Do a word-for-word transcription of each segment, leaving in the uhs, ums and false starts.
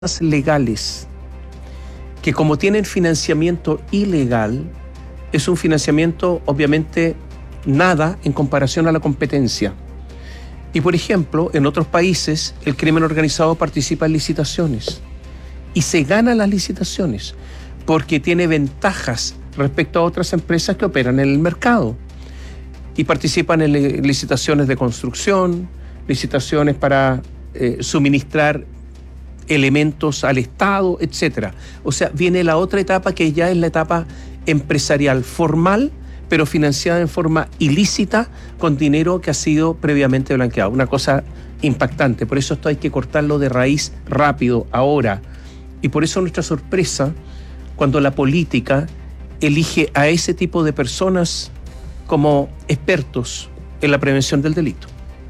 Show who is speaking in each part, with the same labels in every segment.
Speaker 1: legales, que como tienen financiamiento ilegal, es un financiamiento obviamente nada en comparación a la competencia. Y por ejemplo, en otros países el crimen organizado participa en licitaciones y se gana las licitaciones porque tiene ventajas respecto a otras empresas que operan en el mercado y participan en licitaciones de construcción, licitaciones para eh, suministrar elementos al Estado, etcétera. O sea, viene la otra etapa que ya es la etapa empresarial formal, pero financiada en forma ilícita con dinero que ha sido previamente blanqueado. Una cosa impactante. Por eso esto hay que cortarlo de raíz rápido, ahora. Y por eso nuestra sorpresa cuando la política elige a ese tipo de personas como expertos en la prevención del delito.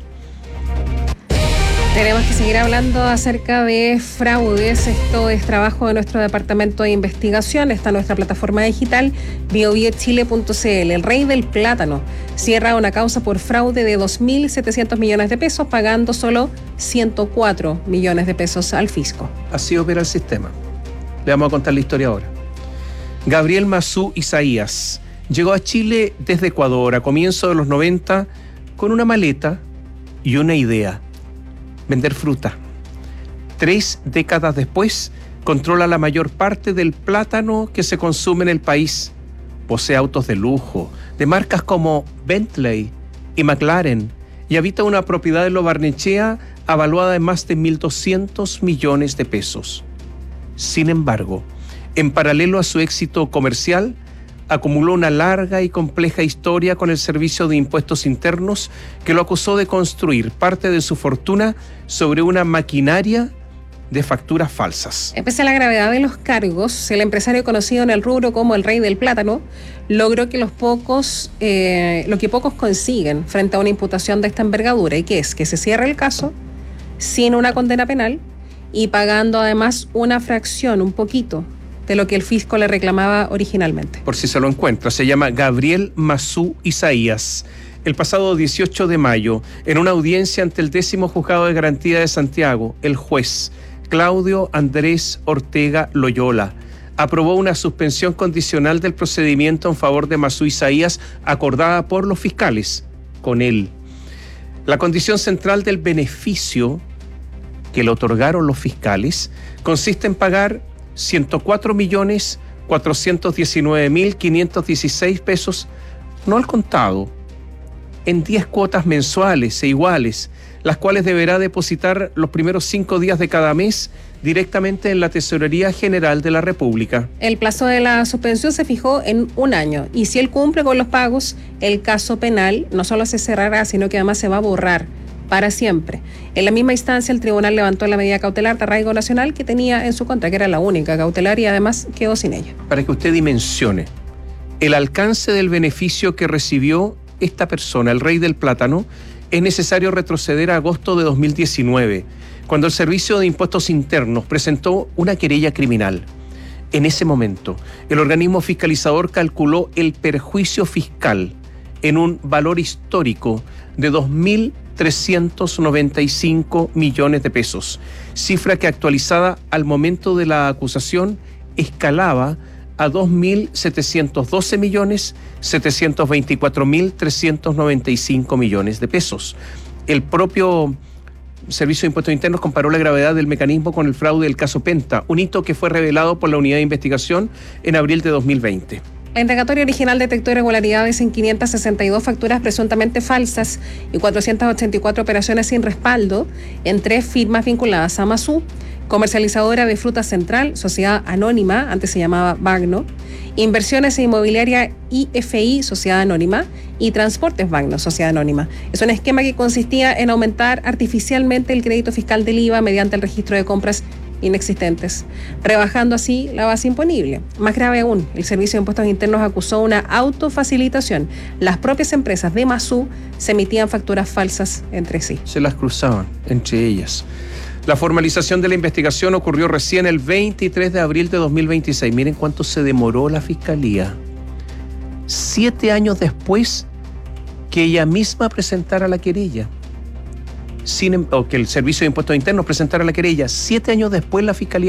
Speaker 2: Tenemos que seguir hablando acerca de fraudes. Esto es trabajo de nuestro departamento de investigación. Está en nuestra plataforma digital bio bio chile punto c l. El rey del plátano cierra una causa por fraude de dos mil setecientos millones de pesos, pagando solo ciento cuatro millones de pesos al fisco.
Speaker 1: Así opera el sistema. Le vamos a contar la historia ahora. Gabriel Mazú Isaías llegó a Chile desde Ecuador a comienzos de los noventa con una maleta y una idea: vender fruta. Tres décadas después, controla la mayor parte del plátano que se consume en el país. Posee autos de lujo, de marcas como Bentley y McLaren, y habita una propiedad en Lo Barnechea avaluada en más de mil doscientos millones de pesos. Sin embargo, en paralelo a su éxito comercial, acumuló una larga y compleja historia con el Servicio de Impuestos Internos, que lo acusó de construir parte de su fortuna sobre una maquinaria de facturas falsas.
Speaker 2: Pese a la gravedad de los cargos, el empresario conocido en el rubro como el rey del plátano logró que los pocos, eh, lo que pocos consiguen frente a una imputación de esta envergadura, y que es que se cierre el caso sin una condena penal y pagando además una fracción, un poquito, de lo que el fisco le reclamaba originalmente.
Speaker 1: Por si se lo encuentra, se llama Gabriel Mazú Isaías. El pasado dieciocho de mayo, en una audiencia ante el décimo juzgado de garantía de Santiago, el juez Claudio Andrés Ortega Loyola aprobó una suspensión condicional del procedimiento en favor de Mazú Isaías acordada por los fiscales con él. La condición central del beneficio que le otorgaron los fiscales consiste en pagar ciento cuatro millones cuatrocientos diecinueve mil quinientos dieciséis pesos, no al contado, en diez cuotas mensuales e iguales, las cuales deberá depositar los primeros cinco días de cada mes directamente en la Tesorería General de la República.
Speaker 2: El plazo de la suspensión se fijó en un año, y si él cumple con los pagos, el caso penal no solo se cerrará, sino que además se va a borrar para siempre. En la misma instancia, el tribunal levantó la medida cautelar de arraigo nacional que tenía en su contra, que era la única cautelar, y además quedó sin ella.
Speaker 1: Para que usted dimensione el alcance del beneficio que recibió esta persona, el rey del plátano, es necesario retroceder a agosto de dos mil diecinueve, cuando el Servicio de Impuestos Internos presentó una querella criminal. En ese momento, el organismo fiscalizador calculó el perjuicio fiscal en un valor histórico de dos mil trescientos noventa y cinco millones de pesos, cifra que actualizada al momento de la acusación escalaba a dos mil setecientos doce millones setecientos veinticuatro mil trescientos noventa y cinco millones de pesos. El propio Servicio de Impuestos Internos comparó la gravedad del mecanismo con el fraude del caso Penta, un hito que fue revelado por la Unidad de Investigación en abril de dos mil veinte.
Speaker 2: La indagatoria original detectó irregularidades en quinientas sesenta y dos facturas presuntamente falsas y cuatrocientas ochenta y cuatro operaciones sin respaldo en tres firmas vinculadas a Mazú: comercializadora de fruta Central, sociedad anónima, antes se llamaba Bagno; Inversiones e Inmobiliaria I F I, sociedad anónima; y Transportes Bagno, sociedad anónima. Es un esquema que consistía en aumentar artificialmente el crédito fiscal del I V A mediante el registro de compras inexistentes, rebajando así la base imponible. Más grave aún, el Servicio de Impuestos Internos acusó una autofacilitación. Las propias empresas de Mazú se emitían facturas falsas entre sí.
Speaker 1: Se las cruzaban entre ellas. La formalización de la investigación ocurrió recién el veintitrés de abril de dos mil veintiséis. Miren cuánto se demoró la Fiscalía. Siete años después que ella misma presentara la querella. sin, o que el Servicio de Impuestos Internos presentara la querella. Siete años después la Fiscalía